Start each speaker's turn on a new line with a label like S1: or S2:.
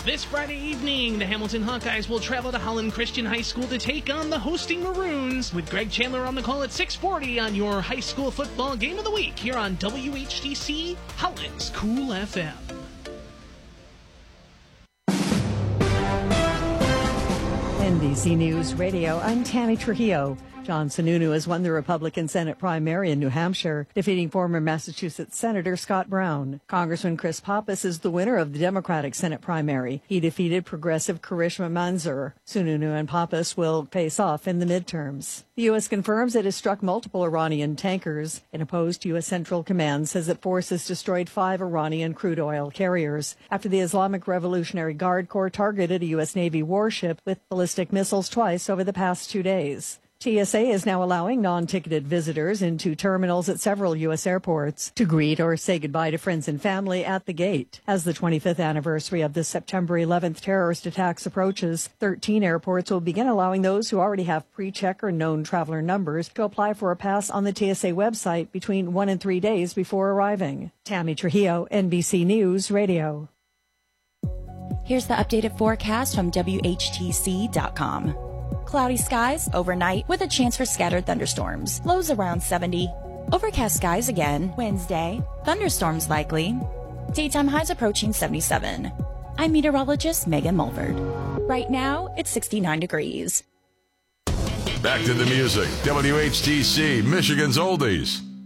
S1: This Friday evening, the Hamilton Hawkeyes will travel to Holland Christian High School to take on the hosting Maroons, with Greg Chandler on the call at 6:40 on your high school football game of the week here on WHTC, Holland's Cool FM.
S2: NBC News Radio, I'm Tammy Trujillo. John Sununu has won the Republican Senate primary in New Hampshire, defeating former Massachusetts Senator Scott Brown. Congressman Chris Pappas is the winner of the Democratic Senate primary. He defeated progressive Karishma Manzoor. Sununu and Pappas will face off in the midterms. The U.S. confirms it has struck multiple Iranian tankers. An opposed U.S. Central Command says that forces destroyed 5 Iranian crude oil carriers after the Islamic Revolutionary Guard Corps targeted a U.S. Navy warship with ballistic missiles twice over the past 2 days. TSA is now allowing non-ticketed visitors into terminals at several U.S. airports to greet or say goodbye to friends and family at the gate. As the 25th anniversary of the September 11th terrorist attacks approaches, 13 airports will begin allowing those who already have pre-check or known traveler numbers to apply for a pass on the TSA website between 1 and 3 days before arriving. Tammy Trujillo, NBC News Radio.
S3: Here's the updated forecast from WHTC.com. Cloudy skies overnight with a chance for scattered thunderstorms. Lows around 70. Overcast skies again Wednesday. Thunderstorms likely. Daytime highs approaching 77. I'm meteorologist Megan Mulford. Right now, it's 69 degrees.
S4: Back to the music. WHTC, Michigan's Oldies.